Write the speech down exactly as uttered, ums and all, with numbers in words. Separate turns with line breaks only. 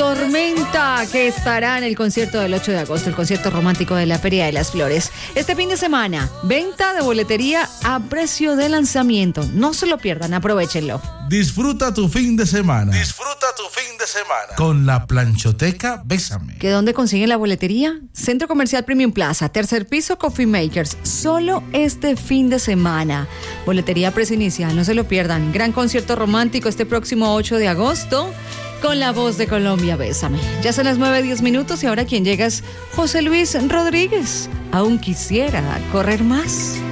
Tormenta, que estará en el concierto del ocho de agosto, el concierto romántico de la Feria de las Flores. Este fin de semana, venta de boletería a precio de lanzamiento. No se lo pierdan, aprovechenlo.
Disfruta tu fin de semana. Disfruta tu fin de semana. Con la Planchoteca Bésame.
¿Que dónde consiguen la boletería? Centro Comercial Premium Plaza, tercer piso, Coffee Makers. Solo este fin de semana. Boletería a precio inicial, no se lo pierdan. Gran concierto romántico este próximo ocho de agosto. Con la voz de Colombia, Bésame. Ya son las nueve, diez minutos y ahora quien llega es José Luis Rodríguez. Aún quisiera correr más.